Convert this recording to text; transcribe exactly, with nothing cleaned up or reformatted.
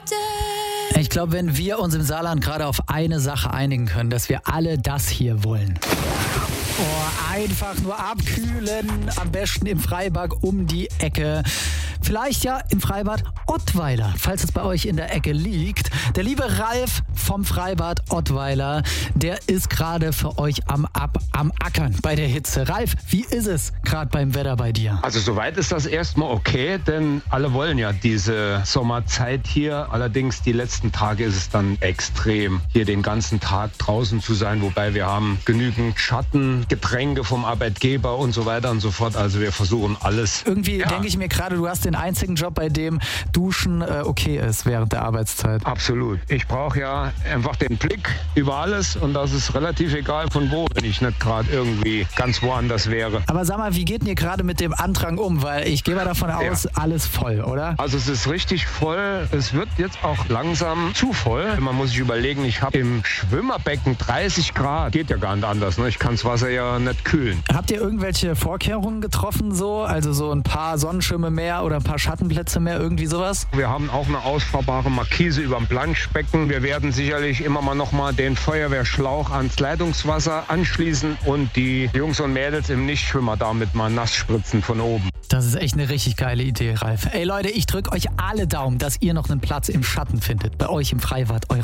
Ich glaube, wenn wir uns im Saarland gerade auf eine Sache einigen können, dass wir alle das hier wollen. Oh, einfach nur abkühlen, am besten im Freibad um die Ecke. Vielleicht ja im Freibad Ottweiler, falls es bei euch in der Ecke liegt. Der liebe Ralf vom Freibad Ottweiler, der ist gerade für euch am, Ab, am Ackern bei der Hitze. Ralf, wie ist es gerade beim Wetter bei dir? Also soweit ist das erstmal okay, denn alle wollen ja diese Sommerzeit hier. Allerdings die letzten Tage ist es dann extrem, hier den ganzen Tag draußen zu sein. Wobei wir haben genügend Schatten, Getränke vom Arbeitgeber und so weiter und so fort. Also wir versuchen alles. Irgendwie ja. denke ich mir gerade, du hast den einzigen Job, bei dem Duschen äh, okay ist während der Arbeitszeit. Absolut. Ich brauche ja einfach den Blick über alles und das ist relativ egal von wo, wenn ich nicht gerade irgendwie ganz woanders wäre. Aber sag mal, wie geht denn ihr gerade mit dem Andrang um? Weil ich gehe mal davon aus, ja. alles voll, oder? Also es ist richtig voll. Es wird jetzt auch langsam zu voll. Man muss sich überlegen, ich habe im Schwimmerbecken dreißig Grad. Geht ja gar nicht anders. Ne? Ich kann das Wasser ja nicht kühlen. Habt ihr irgendwelche Vorkehrungen getroffen so? Also so ein paar Sonnenschirme mehr oder ein paar Schattenplätze mehr, irgendwie sowas? Wir haben auch eine ausfahrbare Markise über dem Planschbecken. Wir werden sicherlich immer mal noch mal den Feuerwehrschlauch ans Leitungswasser anschließen und die Jungs und Mädels im Nichtschwimmer damit mal nass spritzen von oben. Das ist echt eine richtig geile Idee, Ralf. Ey Leute, ich drücke euch alle Daumen, dass ihr noch einen Platz im Schatten findet. Bei euch im Freibad eurer